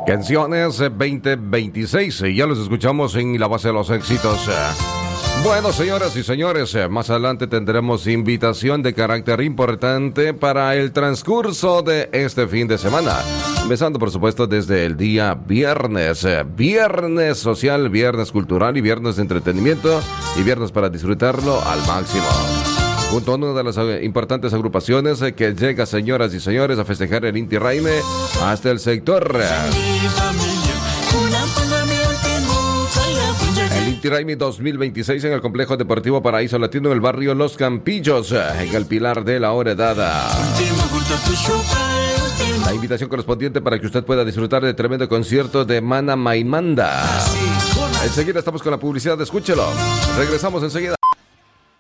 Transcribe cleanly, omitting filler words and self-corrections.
Canciones 2026, ya los escuchamos en la base de los éxitos. Bueno, señoras y señores, más adelante tendremos invitación de carácter importante para el transcurso de este fin de semana. Empezando, por supuesto, desde el día viernes. Viernes social, viernes cultural y viernes de entretenimiento y viernes para disfrutarlo al máximo. Junto a una de las importantes agrupaciones que llega, señoras y señores, a festejar el Inti Raymi hasta el sector. El Inti Raymi 2026 en el Complejo Deportivo Paraíso Latino en el barrio Los Campillos, en el Pilar de la Oredada. La invitación correspondiente para que usted pueda disfrutar del tremendo concierto de Mana Maimanda. Enseguida estamos con la publicidad, escúchelo. Regresamos enseguida.